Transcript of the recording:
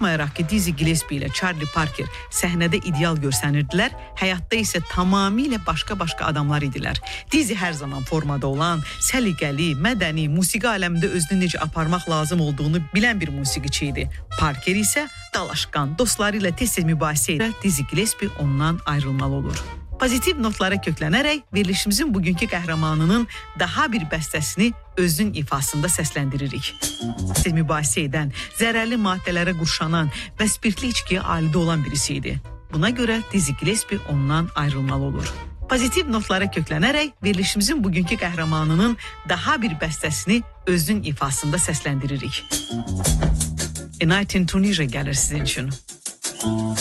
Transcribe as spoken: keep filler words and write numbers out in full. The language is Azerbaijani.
Baxmayaraq ki, Dizzy Gillespie ilə Charlie Parker səhnədə ideal görsənirdilər, həyatda isə tamamilə başqa-başqa adamlar idilər. Dizzy hər zaman formada olan, səliqəli, mədəni, musiqi aləmində özünü necə aparmaq lazım olduğunu bilən bir musiqiçi idi. Parker isə dalaşqan, dostları ilə tez-tez mübahisə edir. Dizzy Gillespie ondan ayrılmalı olur. Pozitiv notlara köklənərək verilişimizin bugünkü qəhrəmanının daha bir bəstəsini özünün ifasında səsləndiririk. Siz mübahisə edən, zərərli maddələrə qurşanan və spirtli içkiyə alidə olan birisi idi. Buna görə Dizzy Gillespie ondan ayrılmalı olur. Pozitiv notlara köklənərək verilişimizin bugünkü qəhrəmanının daha bir bəstəsini özünün ifasında səsləndiririk. A Night in Tunisia gəlir sizin üçün.